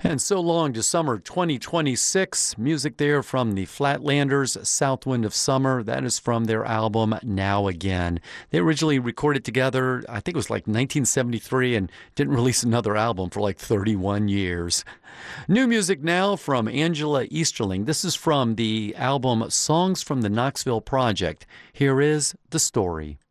And so long to summer 2026. Music there from the Flatlanders, South Wind of Summer. That is from their album Now Again. They originally recorded together, I think it was like 1973, and didn't release another album for like 31 years. New music now from Angela Easterling. This is from the album Songs from the Knoxville Project. Here is The Story.